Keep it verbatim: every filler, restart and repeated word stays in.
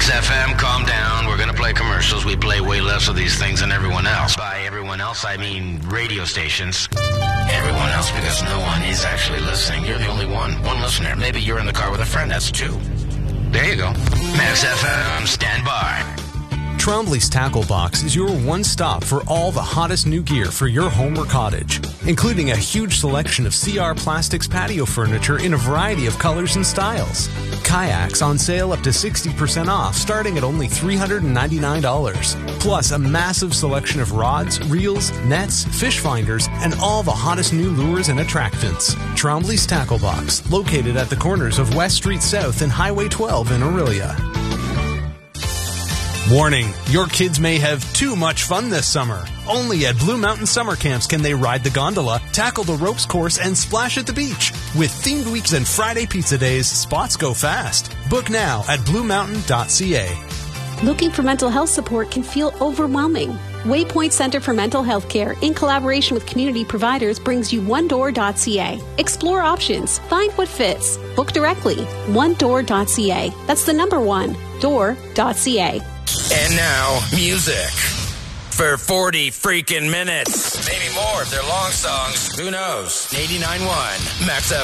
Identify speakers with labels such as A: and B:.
A: Max F M, calm down. We're going to play commercials. We play way less of these things than everyone else. By everyone else, I mean radio stations. Everyone else, because no one is actually listening. You're the only one. One listener. Maybe you're in the car with a friend. That's two. There you go. Max F M, stand by.
B: Trombley's Tackle Box is your one stop for all the hottest new gear for your home or cottage, including a huge selection of C R Plastics patio furniture in a variety of colors and styles. Kayaks on sale up to sixty percent off, starting at only three hundred ninety-nine dollars. Plus a massive selection of rods, reels, nets, fish finders, and all the hottest new lures and attractants. Trombley's Tackle Box, located at the corners of West Street South and Highway twelve in Orillia. Warning, your kids may have too much fun this summer. Only at Blue Mountain Summer Camps can they ride the gondola, tackle the ropes course, and splash at the beach. With themed weeks and Friday pizza days, spots go fast. Book now at blue mountain dot c a.
C: Looking for mental health support can feel overwhelming. Waypoint Center for Mental Health Care, in collaboration with community providers, brings you one door dot c a. Explore options. Find what fits. Book directly. one door dot c a. That's the number one. door dot c a.
A: And now, music. For forty freaking minutes. Maybe more if they're long songs. Who knows? eighty-nine point one Max F M.